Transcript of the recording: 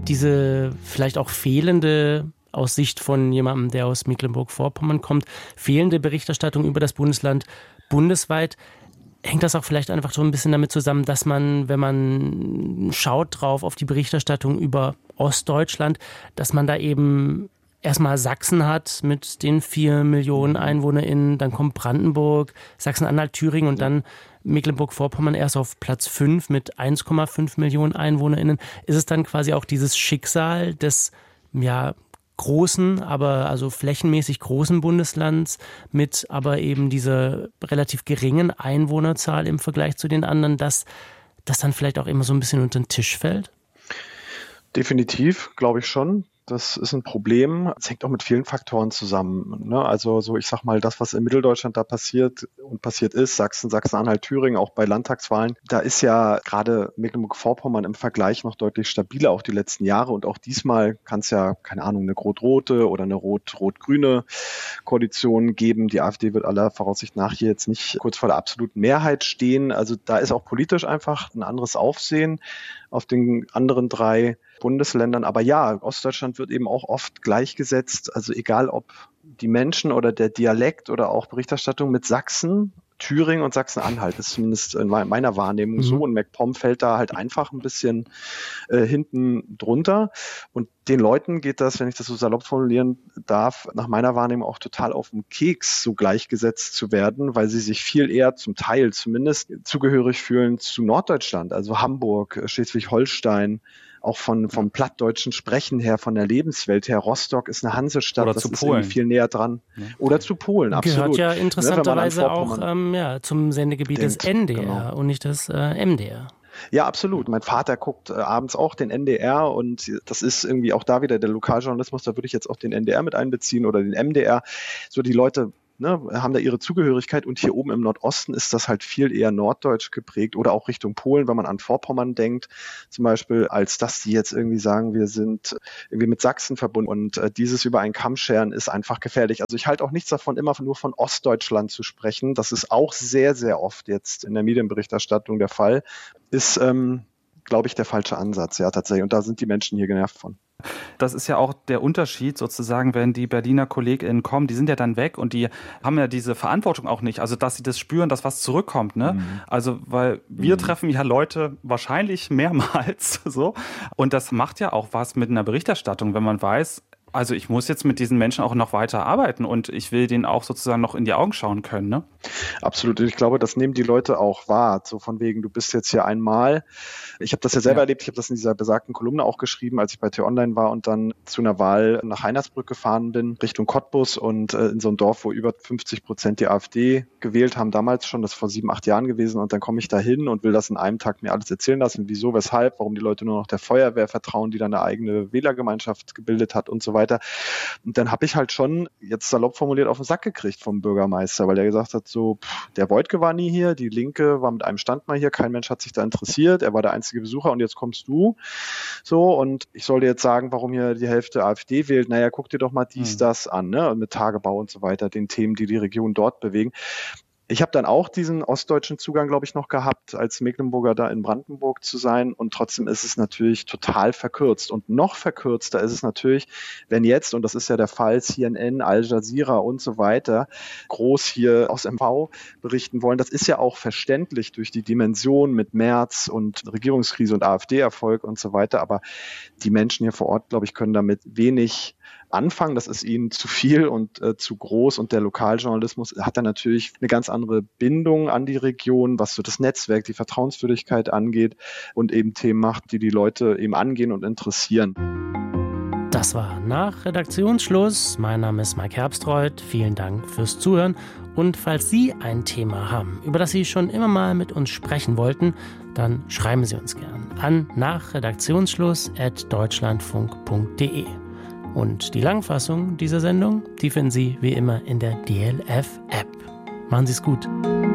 diese vielleicht auch fehlende, aus Sicht von jemandem, der aus Mecklenburg-Vorpommern kommt, fehlende Berichterstattung über das Bundesland bundesweit, hängt das auch vielleicht einfach so ein bisschen damit zusammen, dass man, wenn man schaut drauf auf die Berichterstattung über Ostdeutschland, dass man da eben erstmal Sachsen hat mit den 4 Millionen EinwohnerInnen, dann kommt Brandenburg, Sachsen-Anhalt, Thüringen und dann Mecklenburg-Vorpommern erst auf Platz 5 mit 1,5 Millionen EinwohnerInnen. Ist es dann quasi auch dieses Schicksal des, großen, aber also flächenmäßig großen Bundeslands mit aber eben dieser relativ geringen Einwohnerzahl im Vergleich zu den anderen, dass das dann vielleicht auch immer so ein bisschen unter den Tisch fällt? Definitiv, glaube ich schon. Das ist ein Problem. Es hängt auch mit vielen Faktoren zusammen. Ne? Also so, ich sag mal, das, was in Mitteldeutschland da passiert und passiert ist, Sachsen, Sachsen-Anhalt, Thüringen, auch bei Landtagswahlen, da ist ja gerade Mecklenburg-Vorpommern im Vergleich noch deutlich stabiler, auch die letzten Jahre. Und auch diesmal kann es ja, keine Ahnung, eine rot-rote oder eine rot-rot-grüne Koalition geben. Die AfD wird aller Voraussicht nach hier jetzt nicht kurz vor der absoluten Mehrheit stehen. Also da ist auch politisch einfach ein anderes Aufsehen auf den anderen 3 Bundesländern. Aber ja, Ostdeutschland wird eben auch oft gleichgesetzt. Also egal ob die Menschen oder der Dialekt oder auch Berichterstattung mit Sachsen, Thüringen und Sachsen-Anhalt. Das ist zumindest in meiner Wahrnehmung so. Und MacPom fällt da halt einfach ein bisschen hinten drunter. Und den Leuten geht das, wenn ich das so salopp formulieren darf, nach meiner Wahrnehmung auch total auf den Keks, so gleichgesetzt zu werden, weil sie sich viel eher zum Teil zumindest zugehörig fühlen zu Norddeutschland, also Hamburg, Schleswig-Holstein, auch vom plattdeutschen Sprechen her, von der Lebenswelt her. Rostock ist eine Hansestadt, oder das zu ist Polen. Irgendwie viel näher dran. Ja. Oder zu Polen, absolut. Gehört ja interessanterweise auch zum Sendegebiet des NDR und nicht des MDR. Ja, absolut. Mein Vater guckt abends auch den NDR und das ist irgendwie auch da wieder der Lokaljournalismus, da würde ich jetzt auch den NDR mit einbeziehen oder den MDR. So die Leute haben da ihre Zugehörigkeit und hier oben im Nordosten ist das halt viel eher norddeutsch geprägt oder auch Richtung Polen, wenn man an Vorpommern denkt zum Beispiel, als dass die jetzt irgendwie sagen, wir sind irgendwie mit Sachsen verbunden und dieses über einen Kamm scheren ist einfach gefährlich. Also ich halte auch nichts davon, immer nur von Ostdeutschland zu sprechen. Das ist auch sehr, sehr oft jetzt in der Medienberichterstattung der Fall. Ist, glaube ich, der falsche Ansatz, ja, tatsächlich. Und da sind die Menschen hier genervt von. Das ist ja auch der Unterschied sozusagen, wenn die Berliner KollegInnen kommen, die sind ja dann weg und die haben ja diese Verantwortung auch nicht, also dass sie das spüren, dass was zurückkommt, ne? Also, weil wir treffen ja Leute wahrscheinlich mehrmals so und das macht ja auch was mit einer Berichterstattung, wenn man weiß, also ich muss jetzt mit diesen Menschen auch noch weiter arbeiten und ich will denen auch sozusagen noch in die Augen schauen können, ne? Absolut. Ich glaube, das nehmen die Leute auch wahr. So von wegen, du bist jetzt hier einmal. Ich habe das ja selber erlebt. Ich habe das in dieser besagten Kolumne auch geschrieben, als ich bei T-Online war und dann zu einer Wahl nach Heinersbrück gefahren bin, Richtung Cottbus und in so ein Dorf, wo über 50% die AfD gewählt haben, damals schon, das ist vor 7-8 Jahren gewesen. Und dann komme ich da hin und will das in einem Tag mir alles erzählen lassen. Wieso, weshalb, warum die Leute nur noch der Feuerwehr vertrauen, die dann eine eigene Wählergemeinschaft gebildet hat und so weiter. Und dann habe ich halt schon, jetzt salopp formuliert, auf den Sack gekriegt vom Bürgermeister, weil der gesagt hat, so, der Woidke war nie hier, die Linke war mit einem Stand mal hier, kein Mensch hat sich da interessiert, er war der einzige Besucher und jetzt kommst du. So, und ich soll dir jetzt sagen, warum hier die Hälfte AfD wählt. Naja, guck dir doch mal das an, ne? Und mit Tagebau und so weiter, den Themen, die die Region dort bewegen. Ich habe dann auch diesen ostdeutschen Zugang, glaube ich, noch gehabt, als Mecklenburger da in Brandenburg zu sein. Und trotzdem ist es natürlich total verkürzt. Und noch verkürzter ist es natürlich, wenn jetzt, und das ist ja der Fall, CNN, Al Jazeera und so weiter, groß hier aus MV berichten wollen. Das ist ja auch verständlich durch die Dimension mit Merz und Regierungskrise und AfD-Erfolg und so weiter. Aber die Menschen hier vor Ort, glaube ich, können damit wenig anfangen. Das ist ihnen zu viel und zu groß und der Lokaljournalismus hat dann natürlich eine ganz andere Bindung an die Region, was so das Netzwerk, die Vertrauenswürdigkeit angeht und eben Themen macht, die die Leute eben angehen und interessieren. Das war nach Redaktionsschluss. Mein Name ist Mike Herbstreuth. Vielen Dank fürs Zuhören. Und falls Sie ein Thema haben, über das Sie schon immer mal mit uns sprechen wollten, dann schreiben Sie uns gern an nachredaktionsschluss@deutschlandfunk.de. Und die Langfassung dieser Sendung, die finden Sie wie immer in der DLF-App. Machen Sie es gut.